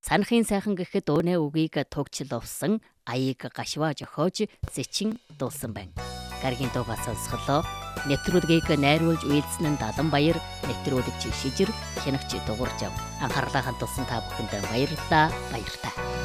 Санахын сайхан гэхэд өөнэ үгийг тугчлуулсан аяыг гашваа жохоож зэчин дуусан байна. Гаргийн дуугаа сонсголоо. Нэвтрүүлгийг найруулж үйлдсэн нь Даланбаяр, нэвтрүүлэгч Шижир, хянагч Дугуйржав. Анхаарлаа хандуулсан та бүхэнд баярлалаа.